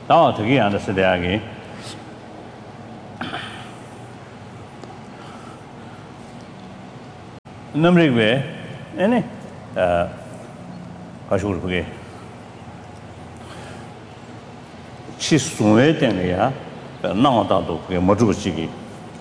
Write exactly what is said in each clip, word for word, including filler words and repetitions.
다 되게 안 됐을 때하게 numeric way any uh 가지고 그게 치수에 되네야 나와다도 그게 뭐 주고 지기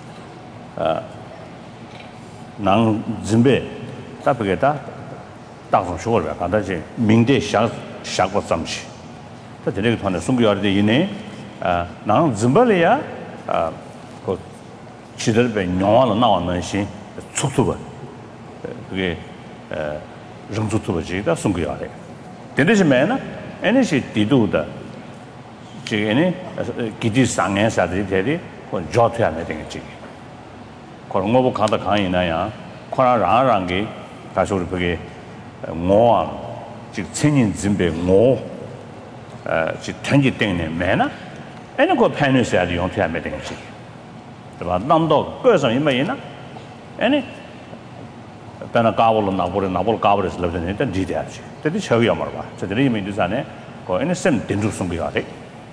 난 준비 답게다 다고 쇼를 가다지 민대 샤 샤고 잠시 또 되게团에 숨겨야 돼 이네 아난 준비래야 아그 지들배 영화로 나왔는 시 속도가 그게 에 정주투버지가 숨겨야 돼 되는지면은 에너지 디도다 지금에 기디 상해사들이 되리 그 조퇴해야 되겠지 그런 거 보고 가다 가이나야 코라라란 게 다시 우리 그게 뭐아 지금 천인 준비 뭐 지금 전기 때문에 매나 에는 그 패널에서 용퇴해야 되겠지 그봐 남도 그래서 이메이나 에네 배나 까불로 나보래 나볼 까불에서 ලබ는 데 디디아지 되게 저기야 말봐 저들이 이미 이제네 그 에네 셈 된줄 숨겨야 돼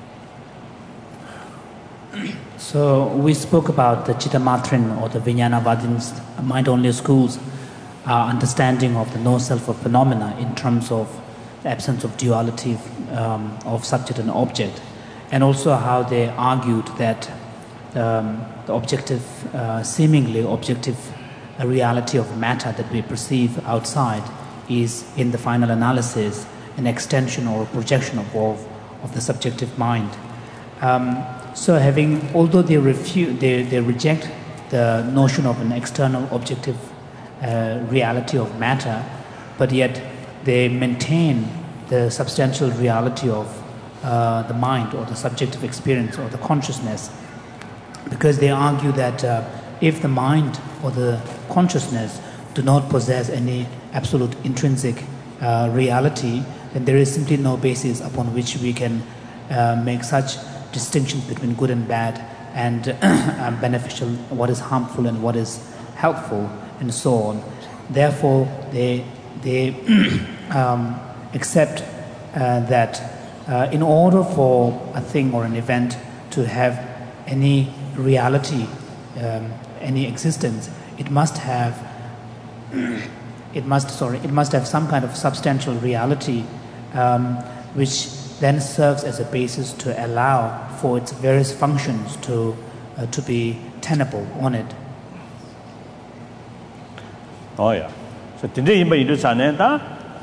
So we spoke about the Chittamatrin or the Vijnanavadin's mind-only schools' uh, understanding of the no-self of phenomena in terms of the absence of duality um, of subject and object, and also how they argued that um, the objective, uh, seemingly objective reality of matter that we perceive outside is, in the final analysis, an extension or a projection of, of, of the subjective mind. Um, So having, although they refute, they, they reject the notion of an external objective uh, reality of matter, but yet they maintain the substantial reality of uh, the mind or the subjective experience or the consciousness, because they argue that uh, if the mind or the consciousness do not possess any absolute intrinsic uh, reality, then there is simply no basis upon which we can uh, make such distinctions between good and bad and uh, beneficial, what is harmful and what is helpful, and so on. Therefore, they they um, accept uh, that uh, in order for a thing or an event to have any reality, um, any existence, it must have it must sorry it must have some kind of substantial reality, um, which then serves as a basis to allow for its various functions to uh, to be tenable on it. Oh yeah. So today in Bayidu Sane da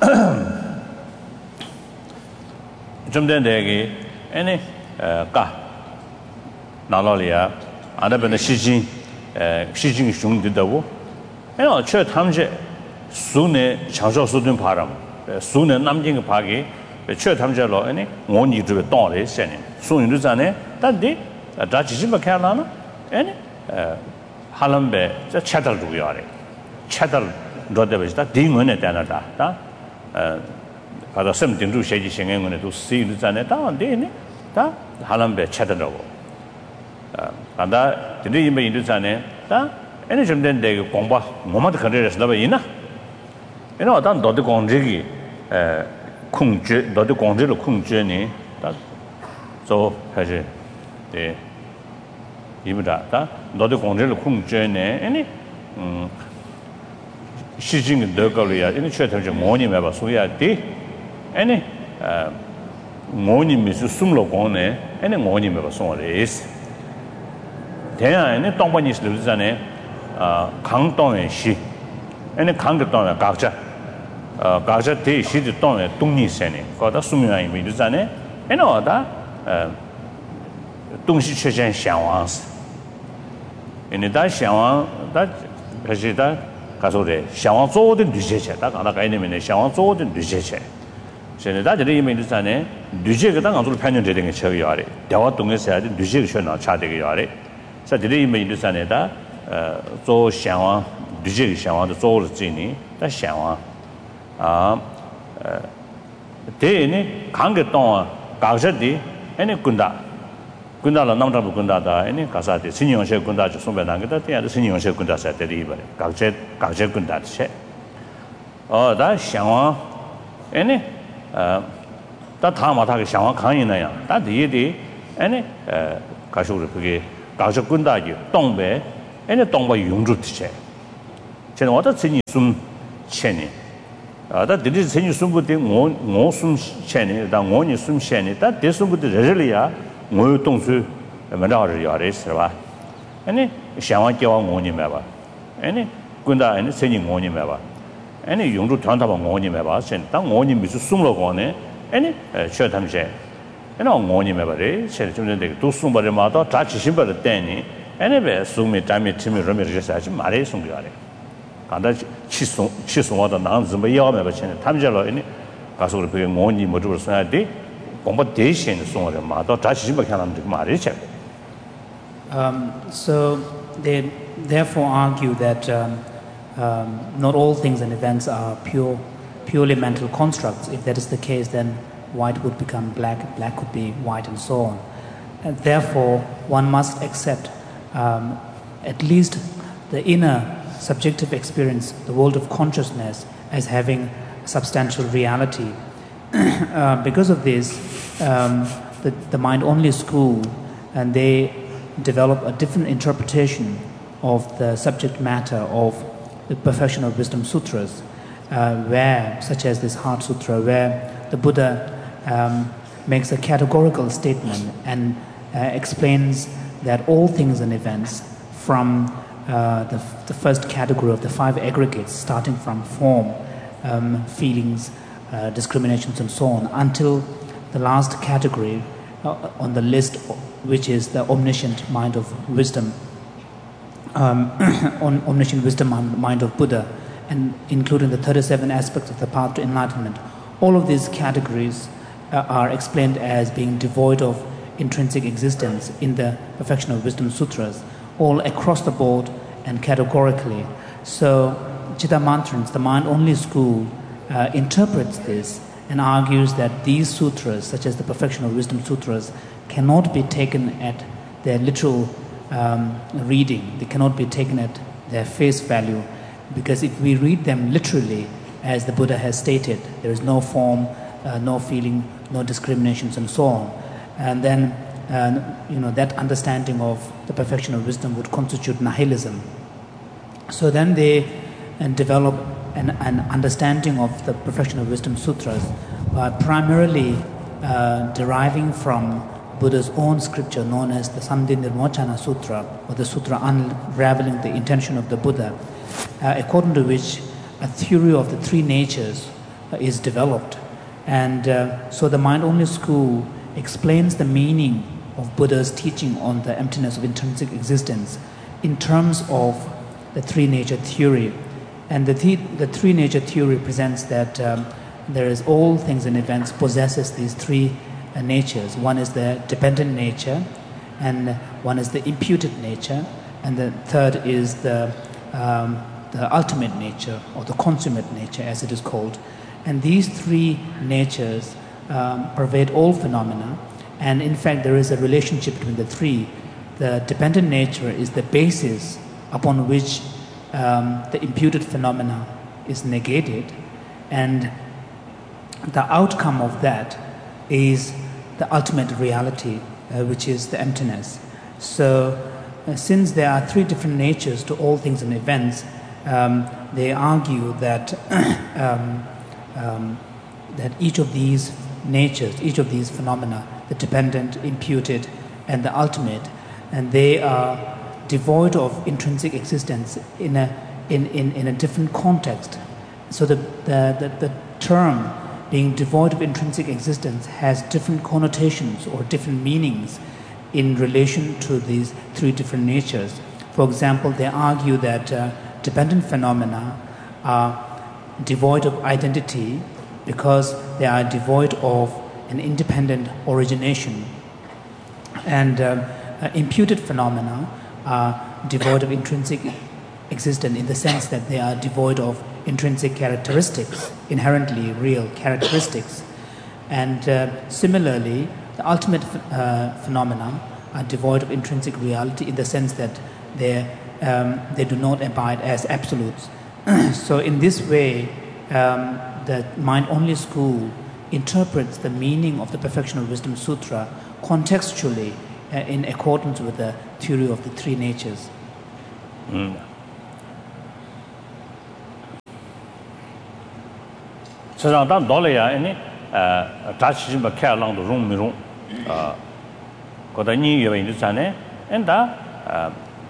Jumden Degi any ka Nalolia Adabana Shijin Shijin Shung did the wo. You know, Church Hamje Sune Changsho Sudun Param Sune Namjing Pagi. 최 탐자로 아니 원이 주 도래 세네 소인도 전에 단디 다 지지마 캬라나 아니 할람베 저 차달 두요래 차달 로데베다 딩원에 대나다 다어 바다 셈 딩주 셰지 생행원에도 시인도 전에 다 안데네 다 할람베 차달라고 아 간다 드리 이메 인도 전에 다 아니 좀 된데 공부 뭐마도 그래서 나봐 이나 이나 어떤 너도 공직이 에控制到底控制了控制呢他走还是对一不着他到底控制了控制呢哎嗯事情得高了呀因为确实是模拟嘛吧所以啊对哎呢呃模拟没是送了光呢哎呢模拟嘛吧送了意思这样呢当半年是就是呢啊抗当然是哎呢抗的当然搞着어 가자 대 시도 동에 동리세네 거다 수명이 미르잖아요. 에너다 어 동시 최전 상황스. 에네다 상황 다 그지다 가서래 상황 조든 뒤제체다 가다 가이네면 상황 조든 뒤제체. 전에다 저리 미르잖아요. 뒤제가 당으로 편년되는 게 저기야래. 대화 동에서 해야 돼. 뒤제가 전화 차되게 야래. 자 저리 미르잖아요다 어 상황 뒤제 상황도 조를 지니 다 상황 아 대네 관계 동안 가서디 아니 군다 군다라 남자부 군다다 아니 가사디 신용세 군다 좀 선배난 게다 대야 신용세 군다 사대리 이버 각제 각제 군다체 어다 상황 아니 어 다 다마다게 상황 강이나야 다 뒤에 아니 에 가쇼를 그게 가쇼 군다지 동배 아니 동배 용주 티체 저는 어떤 신이 숨 체니 아다 드리 신이 숨부터 뭐뭐숨 체니 다 뭐니 숨 체니 다 대숨부터 레절이야 뭐 동수 만나를 야래스 봐 아니 상황 겨와 뭐니 매봐 아니 군다 아니 신이 뭐니 매봐 아니 용주 단답아 뭐니 매봐 신당 뭐니 미수 숨으로 거네 아니 저 담제 아니 뭐니 매봐래 제 좀 전에 또 숨버려마다 다 지신버려 때니 아니 왜 숨이 담이 팀이 러미르서 하지 말해 숨겨야 간다 치송 치송하다 난 좀 야매 버치네 담제로 아니 가서 그렇게 뭐니 뭐를 써야 돼 공부 대신 송어를 마다 다 지신버려 하는 데 말해 제 Um, so they therefore argue that um, um, not all things and events are pure, purely mental constructs. If that is the case, then white would become black, black would be white, and so on. And therefore, one must accept um, at least the inner subjective experience, the world of consciousness, as having substantial reality. uh, because of this, um, the, the mind-only school, and they develop a different interpretation of the subject matter of the Perfection of Wisdom Sutras, uh, where, such as this Heart Sutra, where the Buddha um, makes a categorical statement and uh, explains that all things and events from uh, the, the first category of the five aggregates, starting from form, um, feelings, uh, discriminations, and so on, until the last category uh, on the list, which is the omniscient mind of wisdom, um, on omniscient wisdom mind of Buddha, and including the thirty-seven aspects of the path to enlightenment. All of these categories uh, are explained as being devoid of intrinsic existence in the Perfection of Wisdom Sutras, all across the board and categorically. So Chittamantrins, the mind-only school, uh, interprets this and argues that these sutras, such as the Perfection of Wisdom Sutras, cannot be taken at their literal um, reading. They cannot be taken at their face value, because if we read them literally, as the Buddha has stated, there is no form, uh, no feeling, no discriminations, and so on. And then, uh, you know, that understanding of the perfection of wisdom would constitute nihilism. So then they uh, develop an, an understanding of the Perfection of Wisdom Sutras by primarily uh, deriving from Buddha's own scripture known as the Samdhi Nirmochana Sutra, or the Sutra unraveling the intention of the Buddha, uh, according to which a theory of the three natures uh, is developed. And uh, so the mind-only school explains the meaning of Buddha's teaching on the emptiness of intrinsic existence in terms of the three-nature theory. And the, th- the three-nature theory presents that um, there is all things and events possesses these three uh, natures. One is the dependent nature, and one is the imputed nature, and the third is the, um, the ultimate nature, or the consummate nature as it is called. And these three natures um, pervade all phenomena, and in fact there is a relationship between the three. The dependent nature is the basis upon which um, the imputed phenomena is negated, and the outcome of that is the ultimate reality, uh, which is the emptiness. So uh, since there are three different natures to all things and events, um, they argue that um, um, that each of these natures, each of these phenomena, the dependent, imputed, and the ultimate, and they are devoid of intrinsic existence in a in, in, in a different context. So the, the, the, the term being devoid of intrinsic existence has different connotations or different meanings in relation to these three different natures. For example, they argue that uh, dependent phenomena are devoid of identity because they are devoid of an independent origination, and uh, uh, imputed phenomena are devoid of intrinsic existence in the sense that they are devoid of intrinsic characteristics, inherently real characteristics. And uh, similarly, the ultimate uh, phenomena are devoid of intrinsic reality in the sense that they um, they do not abide as absolutes. So in this way, um, the mind-only school interprets the meaning of the Perfection of Wisdom Sutra contextually uh, in accordance with the theory of the three natures. Mm. So dan dole ya ini uh ta chi ba kya lang do rong mi rong uh ko da ni ye ba ni sa ne en da uh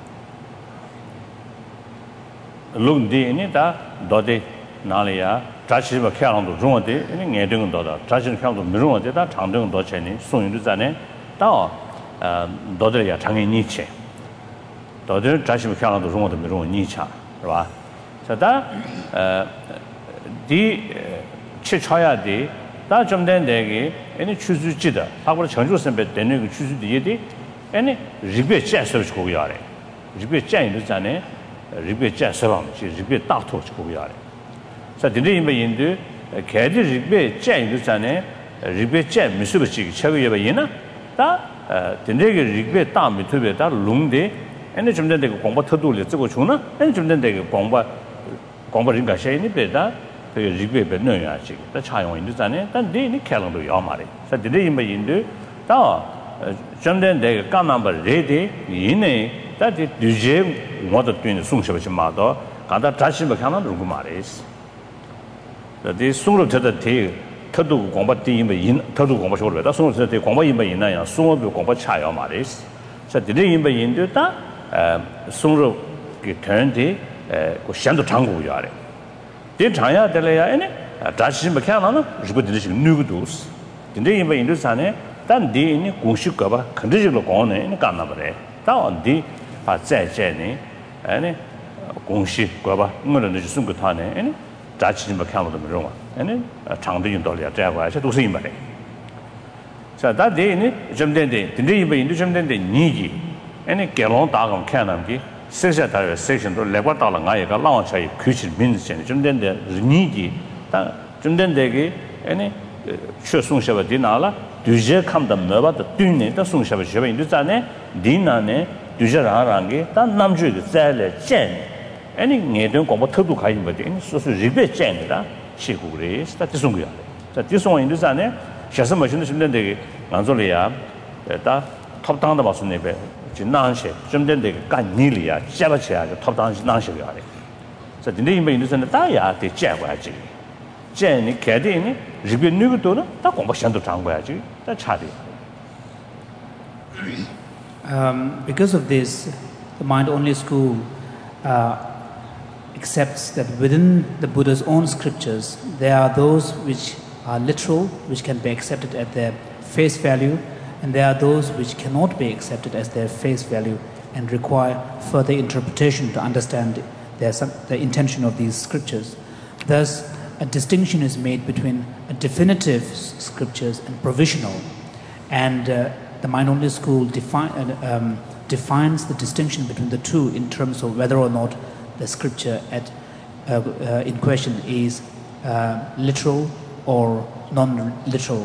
lung di ni da do de na le ya ta chi ba kya lang do rong de ni nge de do da ta chi kya do mi rong de da chang de do che ni song yu de sa ne da uh do de ya chang ni che do de ta chi ba kya lang do rong de mi rong ni cha是吧 so da uh di 치 쳐야 돼. 다 좀 된 데게 아니 추주지다. 하고 전주 선배 되는 그 추주도 얘기 아니 리베 째서 거기 아래. 리베 째는 자네 리베 째서 지 리베 다토 거기 아래. 자, 근데 이제 인도 개들 리베 째는 자네 리베 째 미수버지 최고에 봐이나 다 근데 리베 다 미투베 다 롱데 아니 좀 된 데고 공부 터도를 쓰고 주나? 아니 좀 된 데고 공부 공부 인가 셔니 베다 그 리그베 넣어야지. 다 차용 인도잖아요. 단 데니 캘린더 요 말이. 자, 데데 임바 인도 다 점된 데가 까남바 레디 이네 다디 뒤제 모두 뛰는 송셔버지 마도 가다 다시 뭐 하나 누구 말이스. 데 송로 저다 데 터도 공부 뒤임바 인 터도 공부 쇼를 다 송로 저다 공부 임바 있나요? 송로 공부 차요 말이스. 자, 데데 임바 인도 다 송로 그 텐데 그 샹도 장고 요래. 이 장야 될래야 에네 다시 뭐 캬나나 지고 되듯이 누구도스 근데 이제 인도산에 단 디니 공식가 봐 컨디션으로 거네 이 간나 버래 다온디 바 자제네 에네 공식가 봐 뭐는 이제 숨고 타네 에네 다시 뭐 캬나도 그런 거 에네 장대인 돌이야 자고 해서 도스 임바래 자 다디니 좀 된데 근데 이제 인도 좀 된데 니기 에네 개론 다감 캬나기 세세 다의 세션도 레과 달라 가야가 라원 차이 규칙 민지전 좀 된데 니기 좀 된데게 아니 최송셔바 디나라 뒤제 감다 너바도 뒤네다 송셔바 셔바 인도자네 디나네 뒤제라랑게 단 남주의 자래 젠 아니 녜던 공부 터도 가인 거지 소소 리베 젠이다 시구그레 스타트 송구야 자 디송 인도자네 셔서 머신도 좀 된데게 만솔이야 다 탑당다 봤으네베 진난시 좀 된데 간니리야 잡아쳐야 탑당 난시야 돼. 자, 근데 이제 인도선에 다야 돼 잡아야지. 쟤니 개대니 리뷰 누구도는 다 공부션도 장고야지. 다 차대. Um because of this the mind only school uh accepts that within the Buddha's own scriptures there are those which are literal, which can be accepted at their face value, and there are those which cannot be accepted as their face value and require further interpretation to understand their, the intention of these scriptures. Thus, a distinction is made between definitive scriptures and provisional, and uh, the mind-only school defi uh, um, defines the distinction between the two in terms of whether or not the scripture at, uh, uh, in question is uh, literal or non-literal.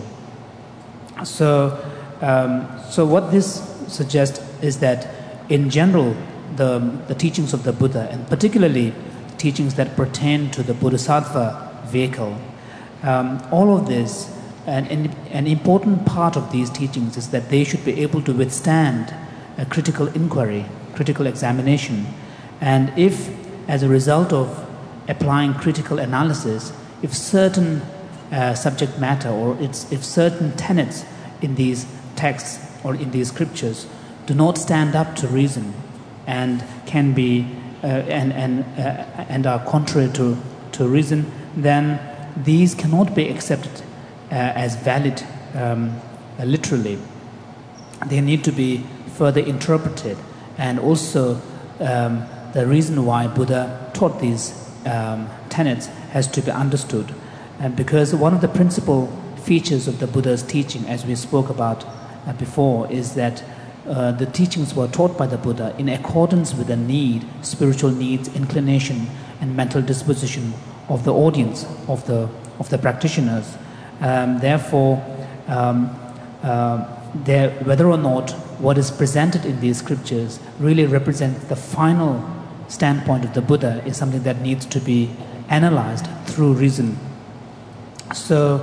So, Um, so what this suggests is that in general the, the teachings of the Buddha, and particularly teachings that pertain to the Bodhisattva vehicle, um, all of this, and, and an important part of these teachings is that they should be able to withstand a critical inquiry, critical examination, and if as a result of applying critical analysis, if certain uh, subject matter or it's, if certain tenets in these texts or in these scriptures do not stand up to reason and can be uh, and and uh, and are contrary to to reason, then these cannot be accepted uh, as valid um, uh, literally. They need to be further interpreted, and also um, the reason why Buddha taught these um, tenets has to be understood, and because one of the principal features of the Buddha's teaching, as we spoke about Uh, before, is that uh, the teachings were taught by the Buddha in accordance with the need, spiritual needs, inclination, and mental disposition of the audience, of the of the practitioners. Um, therefore, um, uh, there, whether or not what is presented in these scriptures really represents the final standpoint of the Buddha is something that needs to be analyzed through reason. So,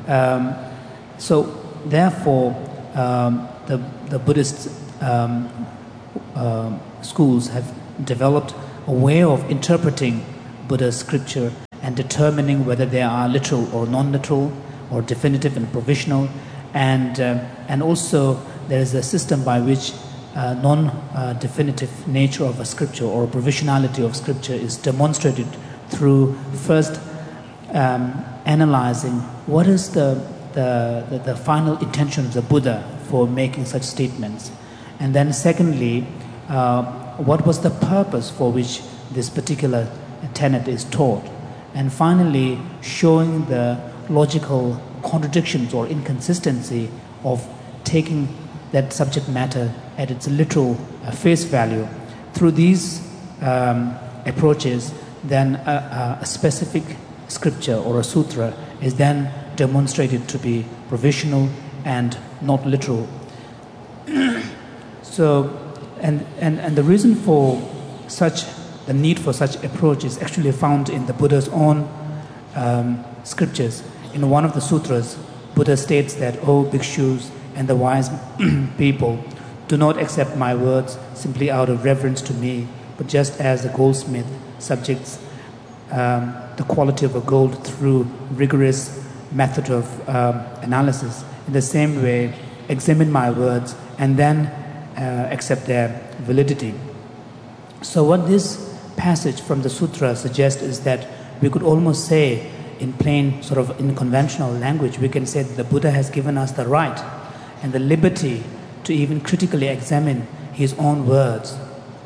Um, so, therefore, um, the, the Buddhist um, uh, schools have developed a way of interpreting Buddha's scripture and determining whether they are literal or non-literal, or definitive and provisional, and uh, and also there is a system by which uh, non-definitive uh, nature of a scripture or provisionality of scripture is demonstrated through first um, analyzing what is the the, the the final intention of the Buddha for making such statements, and then secondly, uh, what was the purpose for which this particular tenet is taught, and finally showing the logical contradictions or inconsistency of taking that subject matter at its literal uh, face value. Through these um, approaches, then a, a specific scripture or a sutra is then demonstrated to be provisional and not literal. So, and, and, and the reason for such, the need for such approach is actually found in the Buddha's own um, scriptures. In one of the sutras, Buddha states that, "O bhikshus and the wise people, do not accept my words simply out of reverence to me, but just as a goldsmith subjects um, the quality of a gold through rigorous method of um, analysis. In the same way, examine my words and then uh, accept their validity." So what this passage from the sutra suggests is that we could almost say, in plain, sort of in conventional language, we can say that the Buddha has given us the right and the liberty to even critically examine his own words.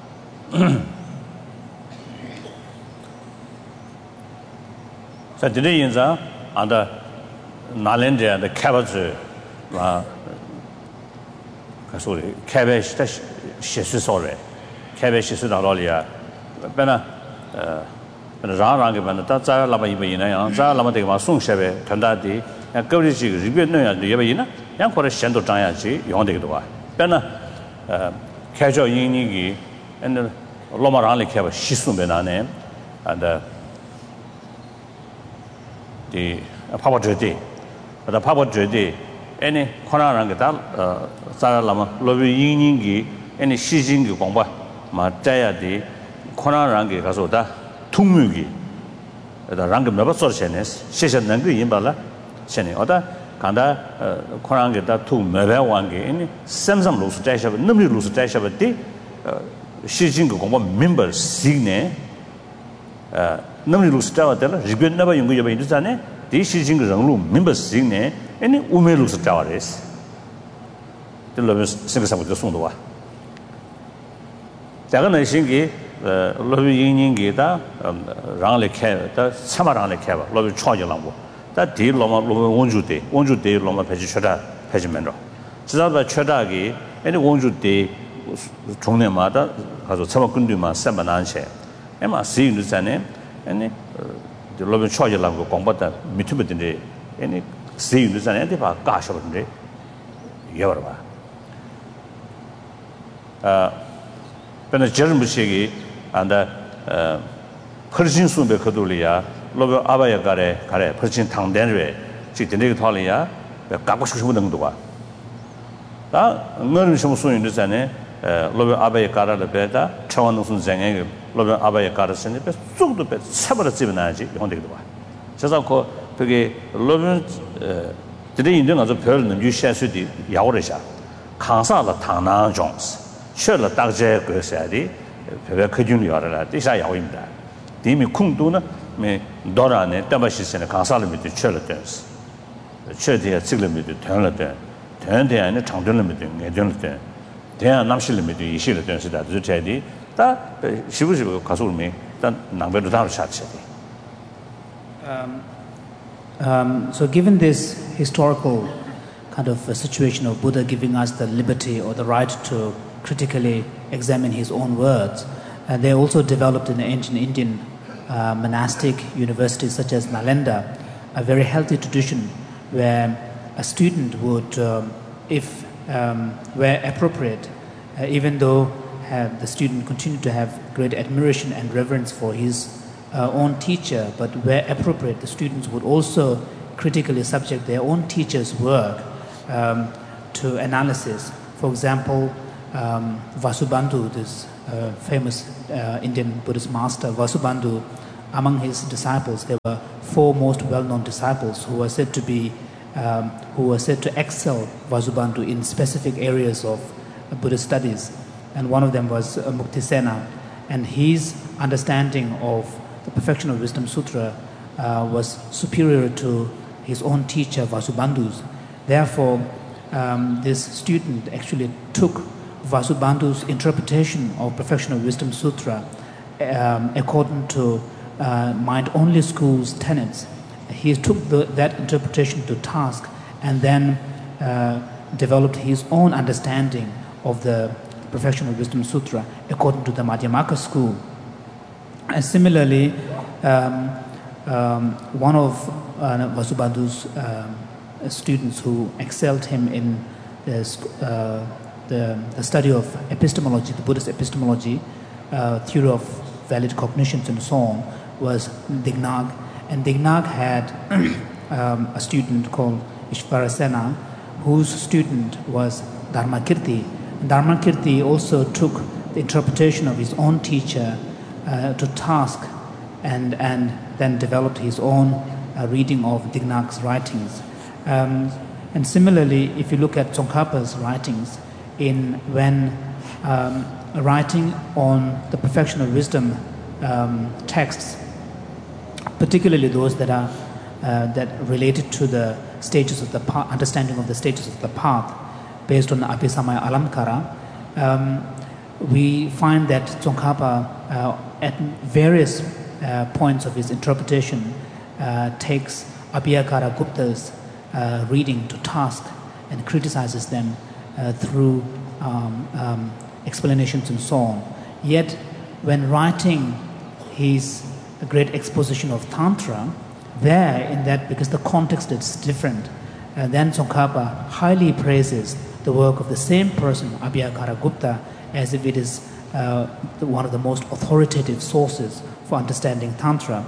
So today in the under Nalendra the cabbage uh sorry cabbage she sorry cabbage she dalolia bena uh rang rang ke bana ta za la ba yi ba yin na za la ma de ma song she be tan da di ya ge ri ji ri bi ne ya ye ba yin na yang ko de xian do zhang ya ji yong de ge wa bena uh kai zhao yin ni gi and lo ma rang le ke ba shi sun be na ne and the Papa Jodi, but the Papa Jodi, any Konarangata, Sara Lama, Lobi Yingi, any Shijing Gomba, Mataya de Konarangi Gazoda, Tumugi, the Rangam Nova Sorcenes, Shishan Nangi Imbala, Sheni Oda, Kanda, Konangeta, two Mevawangi, any Samsam Lus Dash of Numi Lus Dash of a day, Shijing Gomba members, Signe. Namni lu stawa tela riben na ba yung ya ba indu sane de shi jing rang lu member sing ne any ume lu stawa res de lo sing sa bu de song de wa da ga na sing ge lo bi yin yin ge da rang le khe da chama rang le khe ba lo bi chwa ji lang bo da de lo ma lo won ju de won ju de lo ma phe ji chwa da phe ji men ro ji da ba chwa da ge any won ju de chong ne ma da ga zo chama kun du ma sa ba nan che ema si indu sane and the Lobin Choya Lango Combata, Mitubin, any see you an antipa gosh of the Yorba. When a German Bushigi and the Persian Sumbe Kodulia, Lobo Abaya Gare, Kare, Persian Tang Denre, Chitin Tolia, the Kakushudangua. That Merisham soon in the Sane, Lobo Abaya Kara the Beta, Chawanus Zang. Lobe Abaya Garden, but so the best several Sivanaji on the door. Just of course, to get Lobe today in the Pearl and you share with the Yaorisha, Kansa the Tana Jones, Sure the Dagje Gursadi, Peveka Junior, this I owe him that. Dimi Kunduna, me Dorane, Dabashis and a Kansala with the charlatans. The charity at Siglam with the Turlatan, turn there and a town limiting a Jonathan. They are not limited, she returns that the Teddy. She was Kasul me, then number without such. So, given this historical kind of a situation of Buddha giving us the liberty or the right to critically examine his own words, uh, they also developed in the ancient Indian uh, monastic universities such as Nalanda a very healthy tradition where a student would, um, if um, where appropriate, uh, even though have the student continue to have great admiration and reverence for his uh, own teacher, but where appropriate, the students would also critically subject their own teacher's work um, to analysis. For example, um, Vasubandhu, this uh, famous uh, Indian Buddhist master, Vasubandhu, among his disciples, there were four most well-known disciples who were said to be, um, who were said to excel Vasubandhu in specific areas of uh, Buddhist studies. And one of them was uh, Muktisena, and his understanding of the Perfection of Wisdom Sutra uh, was superior to his own teacher Vasubandhu's. Therefore, um, this student actually took Vasubandhu's interpretation of Perfection of Wisdom Sutra um, according to uh, Mind-Only School's tenets. He took the, that interpretation to task and then uh, developed his own understanding of the Perfection of Wisdom Sutra according to the Madhyamaka school. And similarly, um, um, one of uh, Vasubandhu's um, students who excelled him in the, uh, the, the study of epistemology, the Buddhist epistemology, uh, theory of valid cognitions and so on, was Dignag. And Dignag had um, a student called Ishvarasena, whose student was Dharmakirti. Dharmakirti also took the interpretation of his own teacher uh, to task and, and then developed his own uh, reading of Dignag's writings. Um, and similarly, if you look at Tsongkhapa's writings, in when um, writing on the Perfection of Wisdom um, texts, particularly those that are uh, that related to the stages of the path, understanding of the stages of the path, based on the Abhisamaya Alamkara, um, we find that Tsongkhapa, uh, at various uh, points of his interpretation, uh, takes Abhiyakara Gupta's uh, reading to task and criticizes them uh, through um, um, explanations and so on. Yet, when writing his great exposition of Tantra, there in that, because the context is different, uh, then Tsongkhapa highly praises the work of the same person, Abhiyakara Gupta, as if it is uh, one of the most authoritative sources for understanding Tantra.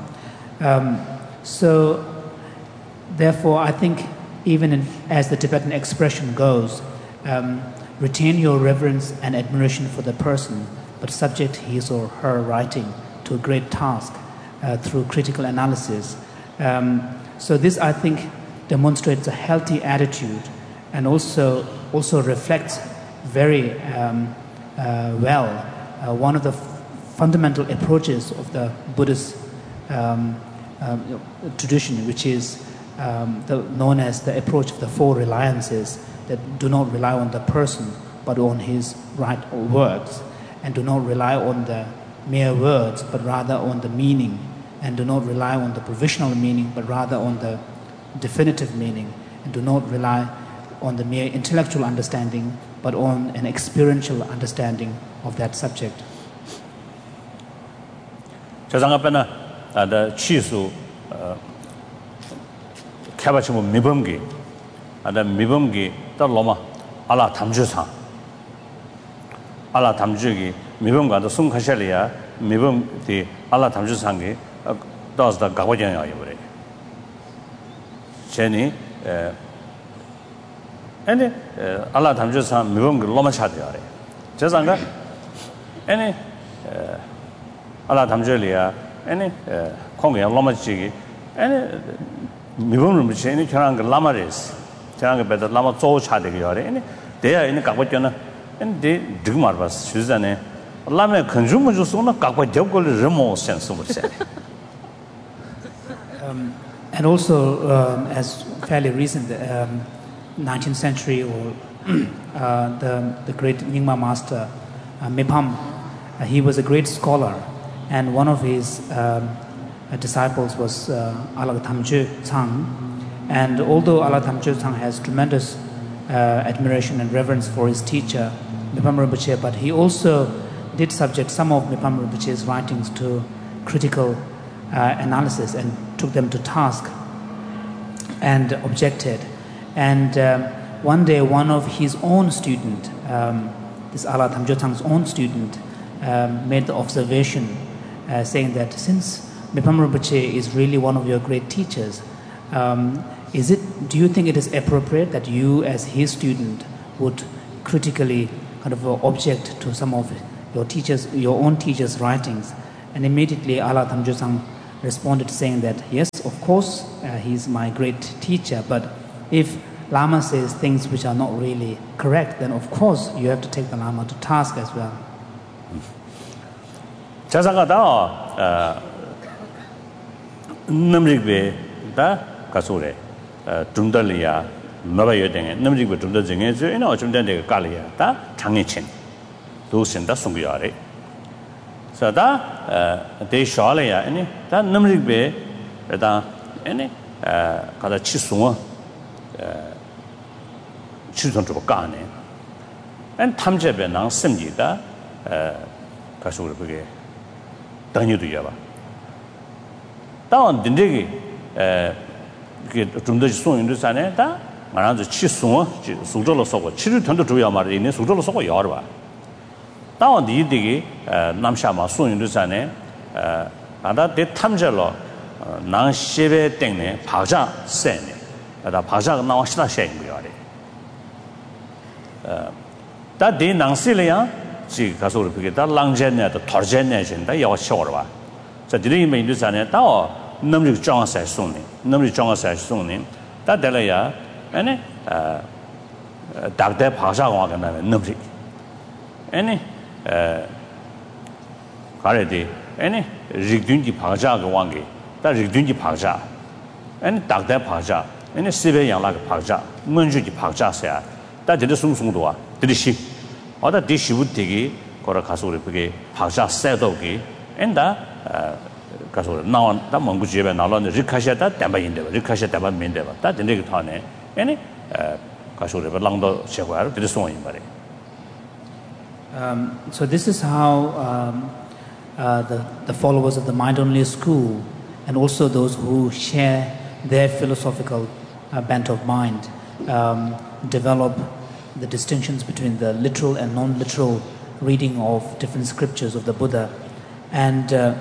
Um, so, therefore, I think even in, as the Tibetan expression goes, um, retain your reverence and admiration for the person, but subject his or her writing to a great task uh, through critical analysis. Um, so this, I think, demonstrates a healthy attitude and also also reflects very um, uh, well uh, one of the f- fundamental approaches of the Buddhist um, um, tradition, which is um, the, known as the approach of the four reliances, that do not rely on the person but on his right words, and do not rely on the mere words but rather on the meaning, and do not rely on the provisional meaning but rather on the definitive meaning, and do not rely on the mere intellectual understanding but on an experiential understanding of that subject. 저장합에나 아다 치수 어 개바치고 미범기 아다 미범기 떨로마 알라 담주상 알라 담주기 미범과도 숨카샬리아 미범디 알라 담주상기 더스다 가고전이야 이거래 제니 에 아니 알라 담주상 미범기 로마 차대야래 저장가 아니 알라 담주리아 아니 공개 로마지기 아니 미범을 무시하니 저랑 그 라마레스 저랑 그 배다 라마 조 차대기야래 아니 대야 있는 가고전은 근데 득 말봤어 주자네 라메 컨주머 주소나 가고 적걸 레모 센스 버세 Um, and also, um, as fairly recent, um, nineteenth century, or uh, the the great Nyingma master uh, Mipham, uh, he was a great scholar, and one of his um, uh, disciples was uh, Alag Thamje Tsang. And although Alag Thamje Tsang has tremendous uh, admiration and reverence for his teacher Mipham Rinpoche, but he also did subject some of Mipham Rinpoche's writings to critical uh, analysis and took them to task and objected. And um, one day, one of his own student, um, this Alag Thamje Tsang's own student, um, made the observation uh, saying that since Mipham Rinpoche is really one of your great teachers, um, is it, do you think it is appropriate that you as his student would critically kind of object to some of your teachers, your own teachers' writings? And immediately Ala Thamjosang responded saying that, yes, of course, uh, he's my great teacher, but if Lama says things which are not really correct, then of course you have to take the Lama to task as well. 자상하다. 남직배 다 가소래. 중달이야. 뭐가요 되게 남직배 중달 중에 저 이나 좀 된데 깔이야. 다 장애친. 도신다 송구야래. 자다 대 샤래야. 아니 다 남직배 다 아니 가다 치송어 치선으로 까네. 안 탐제배 난 심지다. 가소를 그게 다니도 야봐. 다운 딘데기 에 그게 좀 더 소용도 사네. 다 말아서 치송어 수저로 써고 치료 전도 줘야 말이 있네. 수저로 써고 여러 봐. 다운 디디기 남샤마 소용도 사네. 에 아다 대 탐제로 난 시베 땡네 바자 세네. 다 바자가 나와 시다 셔인 거야. 에 다대 낭실이야. 지 가서 그게 다 랑제네도 터제네진다 여 쇼르와 자 디리 메인도산에 다 넘리 정사에 손니 넘리 정사에 손니 다 될래야 아니 아 다대 파사가 가나 넘리 아니 에 가래디 아니 리든지 파자가 왕게 다 리든지 파자 아니 다대 파자 아니 시베 양라가 파자 문주지 파자세야 다 되게 송송도와 드리시 어다 디시부티기 거라 가서를 그게 박자 세도기 엔다 가서 나온 다 몽구 집에 나온 리카샤다 담바인데 리카샤 담바인데 다 된게 타네 아니 가서를 랑도 셔과로 되송인 말이. Um so this is how um uh the the followers of the mind only school and also those who share their philosophical uh, bent of mind um develop the distinctions between the literal and non-literal reading of different scriptures of the Buddha, and uh,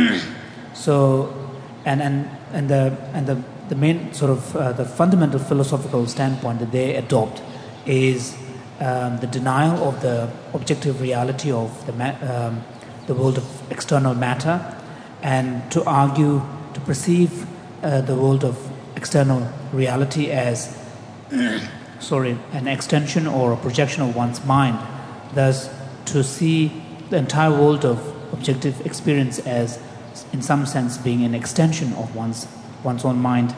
so and and and the and the the main sort of uh, the fundamental philosophical standpoint that they adopt is um, the denial of the objective reality of the ma- um, the world of external matter, and to argue to perceive uh, the world of external reality as sorry, an extension or a projection of one's mind. Thus, to see the entire world of objective experience as, in some sense, being an extension of one's one's own mind.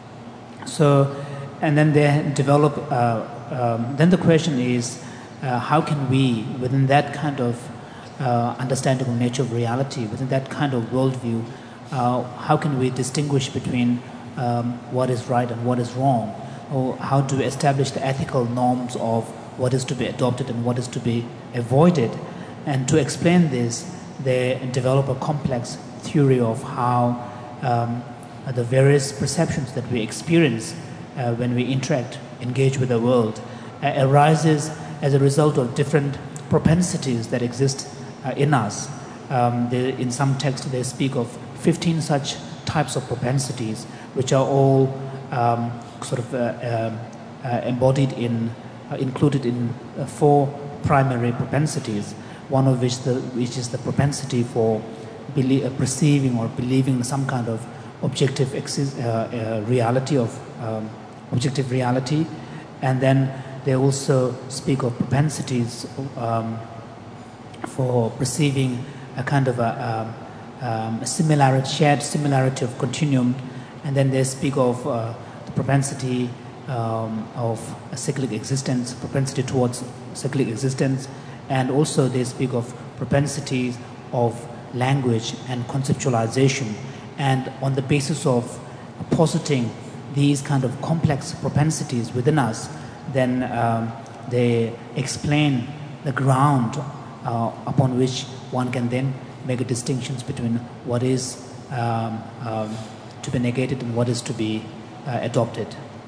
So, and then they develop. Uh, um, then the question is, uh, how can we, within that kind of uh, understanding of nature of reality, within that kind of worldview, uh, how can we distinguish between um, what is right and what is wrong? Or how to establish the ethical norms of what is to be adopted and what is to be avoided. And to explain this, they develop a complex theory of how um, the various perceptions that we experience uh, when we interact, engage with the world, uh, arises as a result of different propensities that exist uh, in us. Um, they, in some texts, they speak of fifteen such types of propensities, which are all um, sort of uh, uh, uh, embodied in, uh, included in uh, four primary propensities. One of which, the, which is the propensity for belie- uh, perceiving or believing some kind of objective exi- uh, uh, reality of um, objective reality, and then they also speak of propensities um, for perceiving a kind of a, um, um, a similarity, shared similarity of continuum, and then they speak of uh, propensity um, of a cyclic existence, propensity towards cyclic existence, and also they speak of propensities of language and conceptualization. And on the basis of positing these kind of complex propensities within us, then um, they explain the ground uh, upon which one can then make a distinctions between what is um, um, to be negated and what is to be Uh, adopted.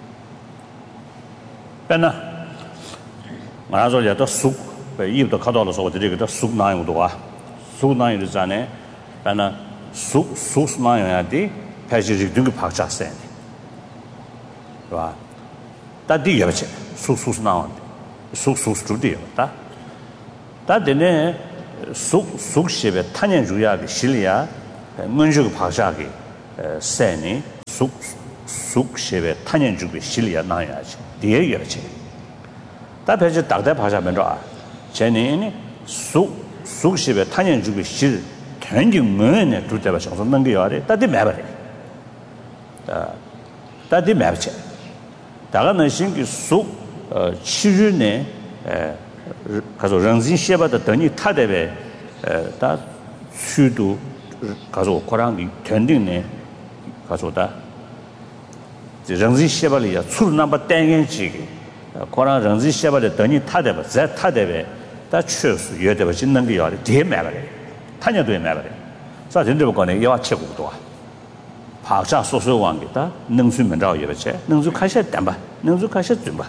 Pena, I told you that soup, but if the cut off the rig, the soup nine would soup nine is an eh, and soup, soup nine at the passage do Pacha send. 봐. 다디 여버체. 숙숙 나온데. 숙숙 주디 다. 다데네 숙 숙십에 탄년 주야의 실리아 문주의 파샤기 세니 숙 숙십에 탄년 주의 실리아 나야지. 뒤에 여버체. 다 배제 딱대 파샤면 줘. 제니 숙 숙십에 탄년 주의 실 전쟁 문에 두대가 정선 넘겨야 다디 매버리. 다 다디 매버체. 다가는 신기 숙 치르네 에 가서 런진 셰바다 더니 타데베 다 수도 가서 고랑이 전딩네 가서다 런진 셰바리야 출 넘버 땡겐지 고랑 런진 셰바다 더니 타데베 자 타데베 다 추수 여데베 진는 게 요리 대매버리 타녀도 매버리 자 전들 거네 야 최고도 파샤 소소 왕기다 능수면 자 예베체 능수 카셔 담바 능수 카셔 줌바.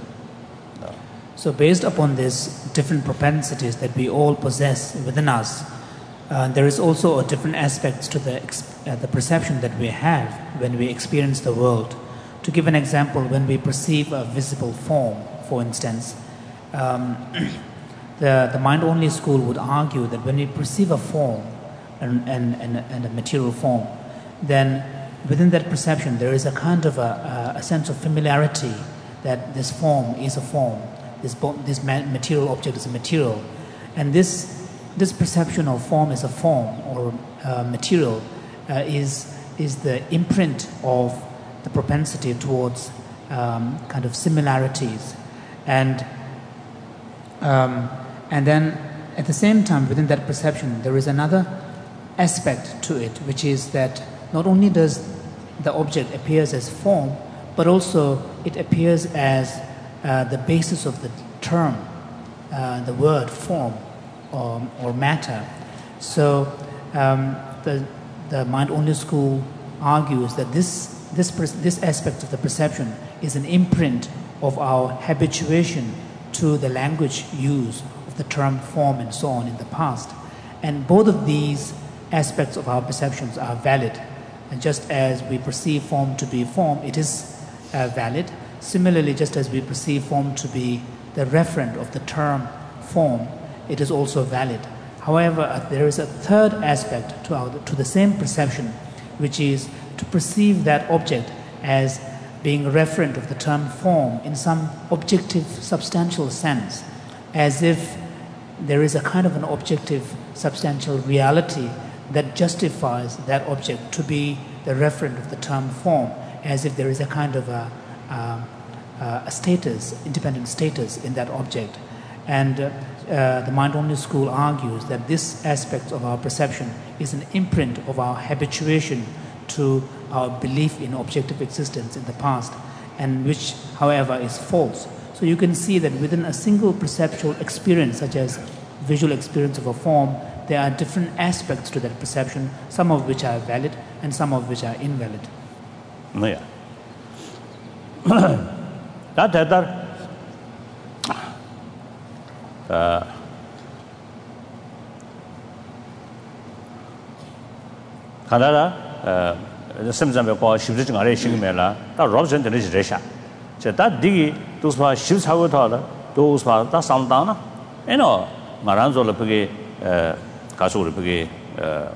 So based upon these different propensities that we all possess within us, uh, there is also a different aspects to the uh, the perception that we have when we experience the world. To give an example, when we perceive a visible form, for instance, um, the the mind-only school would argue that when we perceive a form and and, and, and a material form, then within that perception there is a kind of a, a sense of familiarity that this form is a form. This, this material object is a material, and this this perception of form as a form or uh, material uh, is is the imprint of the propensity towards um, kind of similarities, and um, and then at the same time within that perception there is another aspect to it, which is that not only does the object appears as form, but also it appears as Uh, the basis of the term, uh, the word form or, or matter. So um, the the mind-only school argues that this this this aspect of the perception is an imprint of our habituation to the language use of the term form and so on in the past, and both of these aspects of our perceptions are valid. And just as we perceive form to be form, it is uh, valid. Similarly, just as we perceive form to be the referent of the term form, it is also valid. However, uh, there is a third aspect to, our, to the same perception, which is to perceive that object as being a referent of the term form in some objective, substantial sense, as if there is a kind of an objective, substantial reality that justifies that object to be the referent of the term form, as if there is a kind of a Uh, uh, a status, independent status in that object. And uh, uh, the mind-only school argues that this aspect of our perception is an imprint of our habituation to our belief in objective existence in the past, and which, however, is false. So you can see that within a single perceptual experience, such as visual experience of a form, there are different aspects to that perception, some of which are valid and some of which are invalid. Yeah. 다 대달 아 가다라 어 심장에 거 십지증 아래 신경매라 다 로션 되는 지레샤 제가 디기 도스파 십사고 더라 도스파 다 상당나 에노 마란조를 그게 어 가수를 그게 어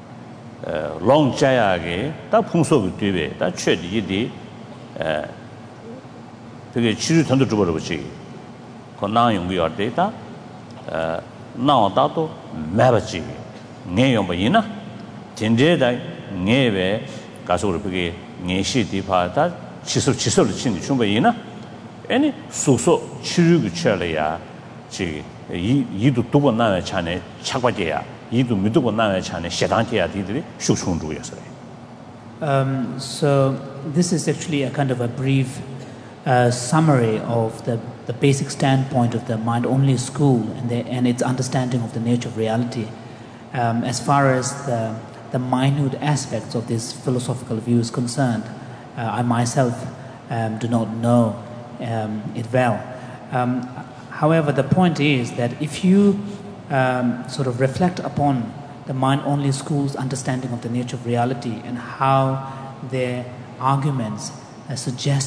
롱자야게 다 풍속이 되베 다 최디디 에 그게 치료 전도 주버려 보지. 건강 연구할 때다 어 나와도 매버지. 내용 뭐이나? 진제다 내외 가서를 그게 내시디 파다 치수 치수를 친이 충분히나? 아니 소소 치료를 쳐려야 지 이 이도 두고 나와 차네 착과제야. 이도 믿고 나와 차네 시단제야 디들이 수충주였어요. Um so this is actually a kind of a brief Uh, summary of the, the basic standpoint of the mind-only school and, the, and its understanding of the nature of reality. Um, as far as the, the minute aspects of this philosophical view is concerned, uh, I myself um, do not know um, it well. Um, however, the point is that if you um, sort of reflect upon the mind-only school's understanding of the nature of reality and how their arguments uh, suggest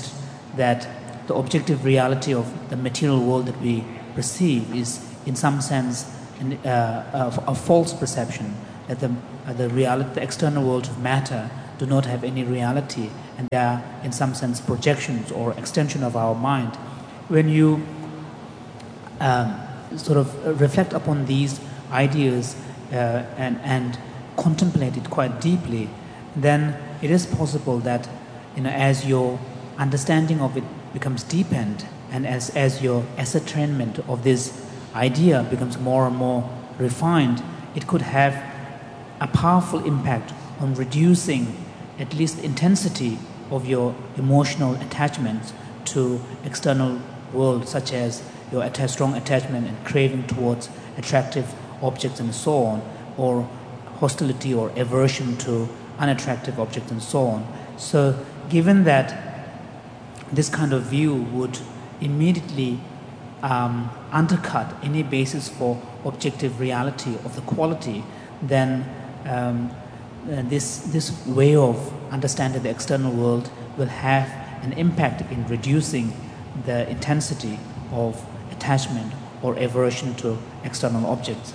that the objective reality of the material world that we perceive is, in some sense, an, uh, a, a false perception, that the, uh, the, reality, the external world of matter do not have any reality, and they are, in some sense, projections or extension of our mind. When you um, sort of reflect upon these ideas uh, and, and contemplate it quite deeply, then it is possible that, you know, as your understanding of it becomes deepened, and as, as your ascertainment of this idea becomes more and more refined, it could have a powerful impact on reducing at least the intensity of your emotional attachments to external world, such as your att- strong attachment and craving towards attractive objects and so on, or hostility or aversion to unattractive objects and so on. So given that this kind of view would immediately um, undercut any basis for objective reality of the quality, then um, uh, this, this way of understanding the external world will have an impact in reducing the intensity of attachment or aversion to external objects.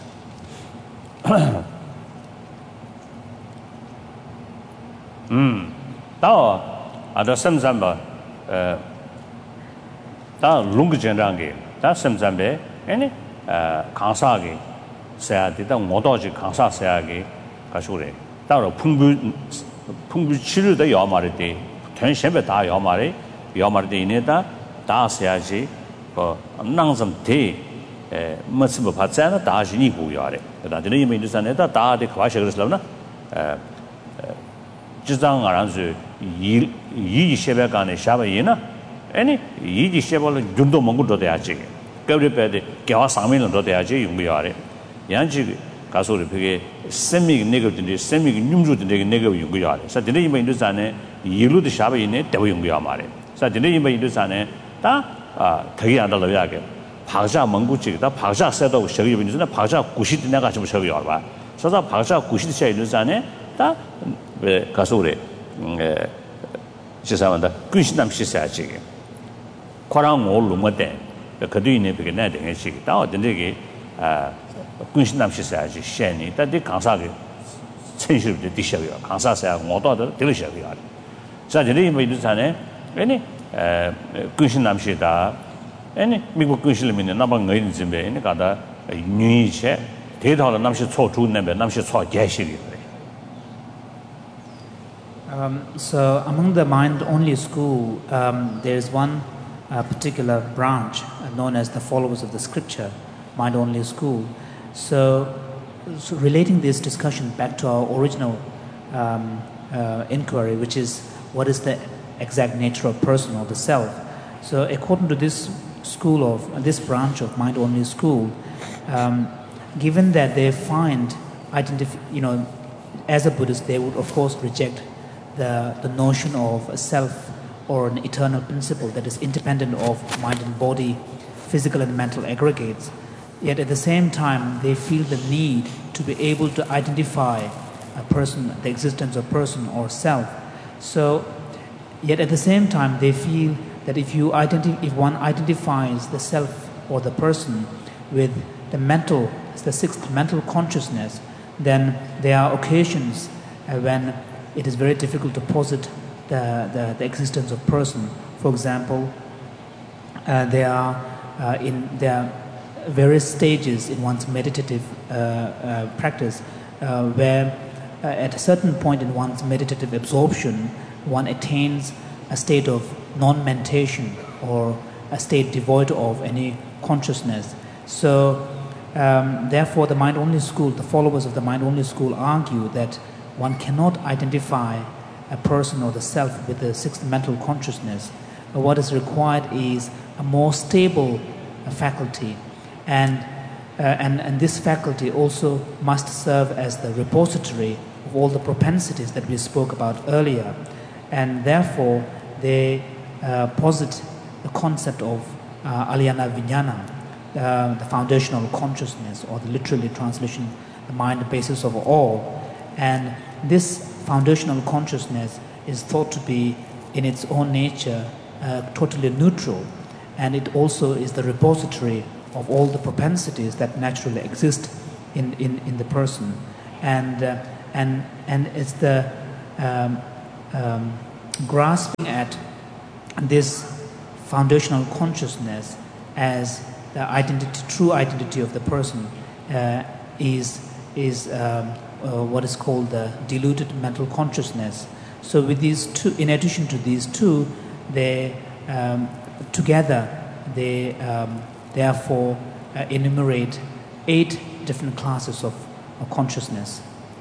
음, 다 아다 섬잠바 어, 다 롱그 전랑게 다 섬잠베 아니 어 강사게 세야디다 모도지 강사 세야게 가시오래 따로 풍부 풍부 치료도 야마르데 전신배 다 야마르 야마르데 이네다 다 세야지 어 낭점 대 에, 뭐스버 받잖아 다시니 고야래 다 드네 이미도산에다 다데 과셔그스라나 에 지장 알아서 이 이지 셰베간에 샤바이나 아니 이지 셰벌로 준도 먹고도 돼야지 그래베데 개와 상면도 돼야지 용기야래 양지 가소를 그게 세미 네거든데 세미 뇽주든데 네거 용기야래 자 드네 이미도산에 이루도 샤바이네 대고 용기야 말해 자 드네 이미도산에 다 되게 안 달라야게 박자 멍구지다 박자 세도 저기 있는데 박자 구십 내가 좀 저기 봐 그래서 박자 구십 세 있는데 다 왜 가소래 에 지사한다 근신남 시사지 코랑 올로모데 그도 있네 그게 내 되게 시 다든지 아 근신남 시사지 셴니 다디 강사게 천실도 디셔요 강사사야 모도도 들으셔요 자 이제 뭐 전에 아니 에 근신남 시다 아니 미국 근실민은 나방 의인 집에 있는 가다 뉴이체 대다로 남시 초주는데 남시 초계시기 Um, so among the mind-only school, um, there is one uh, particular branch uh, known as the followers of the scripture, mind-only school. So, so relating this discussion back to our original um, uh, inquiry, which is what is the exact nature of person or the self. So according to this school of, uh, this branch of mind-only school, um, given that they find, identif- you know, as a Buddhist, they would of course reject The, the notion of a self or an eternal principle that is independent of mind and body, physical and mental aggregates. Yet at the same time, they feel the need to be able to identify a person, the existence of person or self. So, yet at the same time, they feel that if you identi- if one identifies the self or the person with the mental, the sixth mental consciousness, then there are occasions uh, when it is very difficult to posit the, the, the existence of person. For example, uh, there are uh, in there are various stages in one's meditative uh, uh, practice uh, where uh, at a certain point in one's meditative absorption, one attains a state of non-mentation or a state devoid of any consciousness. So, um, therefore, the mind-only school, the followers of the mind-only school argue that one cannot identify a person or the self with the sixth mental consciousness. What is required is a more stable uh, faculty, and, uh, and and this faculty also must serve as the repository of all the propensities that we spoke about earlier, and therefore they uh, posit the concept of uh, Alyana Vijnana, uh, the foundational consciousness, or the literally translation, the mind, the basis of all. And this foundational consciousness is thought to be in its own nature uh, totally neutral, and it also is the repository of all the propensities that naturally exist in, in, in the person. And, uh, and, and it's the um, um, grasping at this foundational consciousness as the identity, true identity of the person uh, is, is um, uh, what is called the diluted mental consciousness. So with these two, in addition to these two, they um, together they um, therefore uh, enumerate eight different classes of, of consciousness.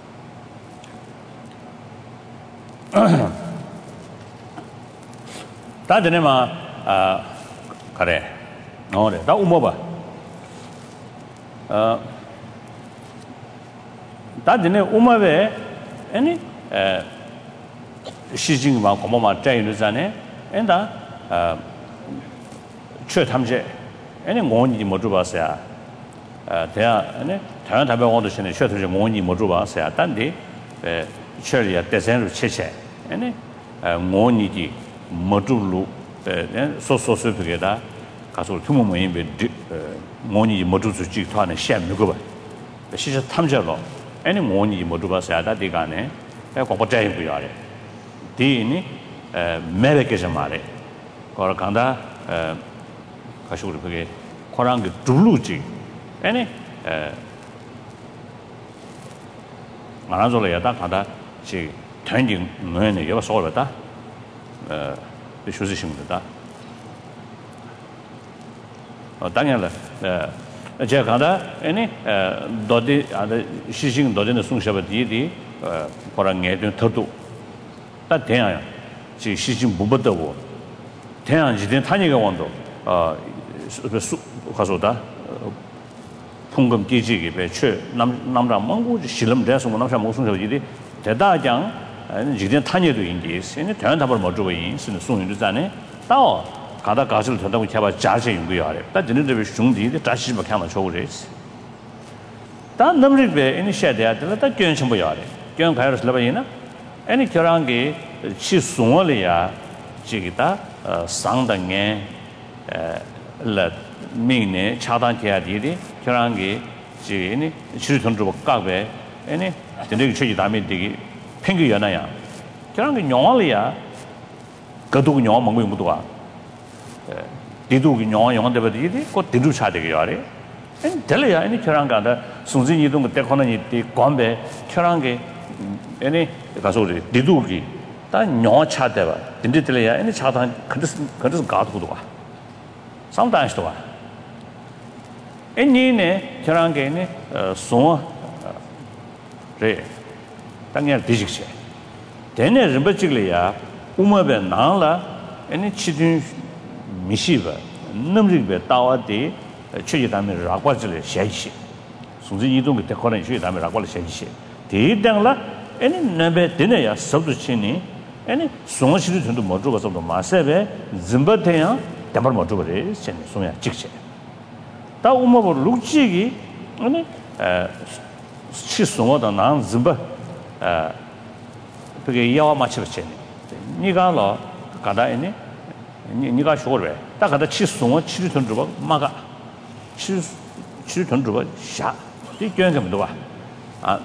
다 되네마 아 그래 너래 다 우모봐 어 다드네 우마베 아니 에 시징마 고모마 짜이르자네 엔다 어 최탐제 아니 원이 뭐 줘봤어야 어 대야 아니 다른 답변 얻으시네 최탐제 원이 뭐 줘봤어야 단디 에 처리야 대선으로 체체 아니 원이지 뭐 줘로 에 소소소피게다 가서 투모모인 베 원이 뭐 줘서 지토하는 시험 누구 봐 시저 탐제로 아니 원이 뭐 줘봤어야 다 디가네 에 고포자이 부야래 디니 에 메베케자 말에 거라 간다 에 가서 우리 그게 코랑 그 둘루지 아니 에 말아줘야 다 가다 지 전진 뭐네 여기 소르다 어 비슈지심다 어 당연히 에 제가 가다 아니 에 도디 아다 시싱 도디는 송샤바디디 어 코랑 애들 더도 다 대야요 지 시싱 못 받다고 대양 지된 타니가 원도 어 가서다 풍금 기지기 배추 남 남랑 망고 실험 대해서 뭐 남자 무슨 소리지 대다장 지된 타니도 인지 있으니 대한 답을 못 주고 있으니 송윤도 전에 또 가다 가실 된다고 제가 자세 연구해야 돼. 다 진행되는 중디에 다시 막 하나 줘버려. 다 넘리베 이니시아티브 다 교연 좀 봐야 돼. 교연 가야를 ስለ봐이나 아니 결혼기 치송을이야 지기다 상당에 에 민네 차단해야 되디 결혼기 지니 실존으로 깎배 아니 근데 저기 다음에 되게 팽기 연아야 결혼기 영화리야 그도 영화 먹는 것도 와 디도 영화 영화 되버디디 그 디도 차되게 요래 엔 될이야 아니 결혼가다 송진이 동 그때 거는 이 관배 결혼기 아니 가서 우리 디도기 다 영화 차대봐 근데 될이야 아니 차단 그래서 그래서 가도도 와 sometimes 또 와 애니네 결혼기네 송 네 당연 디직시 되네 르버직이야 우마베 나라 애니 치든 미시바 넘리베 따와디 최지담에 라과질 샤이시 송지 이동 그때 거는 최지담에 라과를 샤이시 대당라 애니 넘베 되네야 섭도치니 애니 송시도 전도 못 줘서도 마세베 짐바테야 담을 못 줘버리 신 송야 직시 다 우마보 룩지기 아니 에 치송어다 난 짐바 에 그게 야와 맞추었지 니가로 가다이니 니가 쇼르베 딱 가다 치송어 치르 돈 주고 마가 치 치르 돈 주고 샤 이견금도 봐아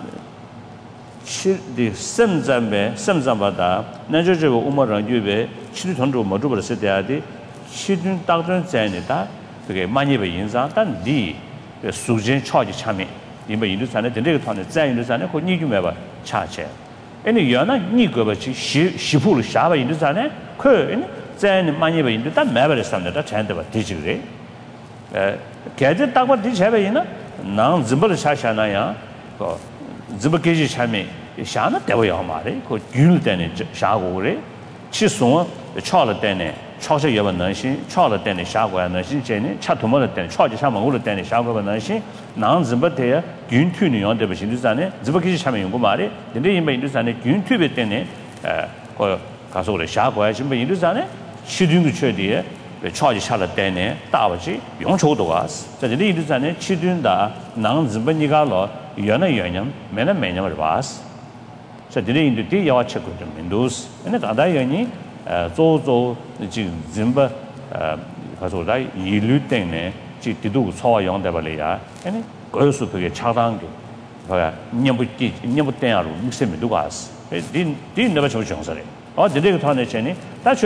치디 셈잠베 셈잠바다 나저저 우마랑 유베 치르 돈 주고 뭐 주버서 돼야지 치든 딱전 자이니다 그게 많이 배 인상 단디 수진 차지 참이 이뭐 인도산에 된게团的在印度山呢和你就没吧差钱아니 연아 니거버치 시시부를 샤바 인도산에 그 자는 많이 봐 인도 다 매버를 삼는다 잔데 봐 디지그래 에 개제 딱봐 디제베이나 난 짐벌 샤샤나야 그 짐벌게지 참이 샤나 대워야 말이 그 균을 때네 샤고 그래 치송 차를 때네 차서 여번 능신 차를 때네 샤고야 능신 제네 차토모를 때네 차지 샤먹을 때네 샤고가 능신 난 짐벌대야 균투는 연대 봐 인도산에 짐벌게지 참이 연구 말이 근데 이미 인도산에 균투베 때네 에그 가서 그래 샤고야 지금 인도산에 치든도 최대에 차지 샤를 때네 다버지 용초도 왔어 자 이제 인도산에 치든다 난 짐벌니가로 연의 연념 매는 매념을 왔어 자 이제 인도디 야와 체크 좀 인도스 근데 다다 연이 呃做做这人不呃他说来一律定呢这地度操用的不了呀哎个是这个恰当的好呀你不地你不定下路你什么都搞死哎你你那么就讲出来哦这个团的钱呢但是